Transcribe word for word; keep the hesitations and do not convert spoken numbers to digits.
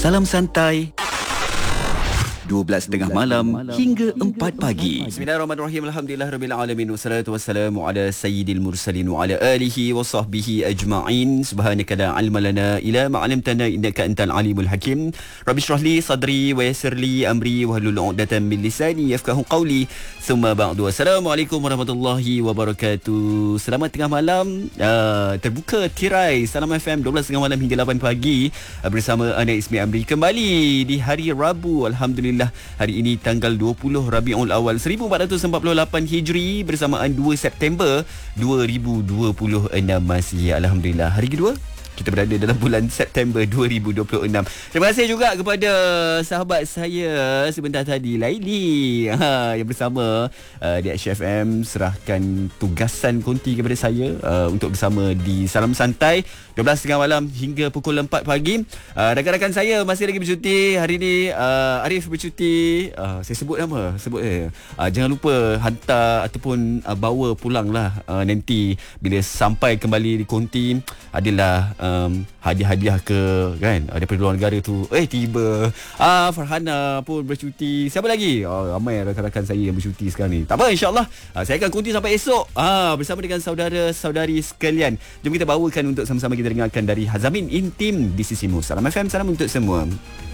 Salam santai dua belas tiga puluh malam hingga empat pagi. Bismillahirrahmanirrahim. Alhamdulillah rabbil alamin wassalatu wassalamu ala sayyidil mursalin wa ala alihi wa sahbihi ajma'in. Subhanaka la ilma lana illa ma 'allamtana innaka antal alimul hakim. Rabbi shrah li sadri wa yassir li amri wahlul 'uqdatam min lisani yafqahu qawli. Thumma ba'du. Assalamualaikum warahmatullahi wabarakatuh. Selamat tengah malam. Uh, terbuka tirai Salam F M dua belas tiga puluh malam hingga lapan pagi uh, bersama Ana Ismi Amri kembali di hari Rabu. Alhamdulillah, hari ini tanggal dua puluh Rabiul Awal seribu empat ratus empat puluh lapan Hijri bersamaan dua September dua ribu dua puluh enam masih. Alhamdulillah, hari kedua kita berada dalam bulan September dua ribu dua puluh enam. Terima kasih juga kepada sahabat saya sebentar tadi, Laili, ha, yang bersama uh, di H F M serahkan tugasan konti kepada saya uh, untuk bersama di Salam Santai dua belas tiga puluh malam hingga pukul empat pagi. Uh, rakan-rakan saya masih lagi bercuti. Hari ini uh, Arif bercuti. Uh, saya sebut nama, sebut saya. Uh, jangan lupa hantar ataupun uh, bawa pulang lah uh, nanti bila sampai kembali di konti adalah Um, hadiah-hadiah ke kan uh, daripada luar negara tu. Eh tiba ah Farhana pun bercuti. Siapa lagi? Oh, ramai rakan-rakan saya yang bercuti sekarang ni. Tak apa, insya-Allah uh, saya akan konti sampai esok ah bersama dengan saudara-saudari sekalian. Jom kita bawakan untuk sama-sama kita dengarkan dari Hazamin Intim di sisimu. Salam F M, salam untuk semua.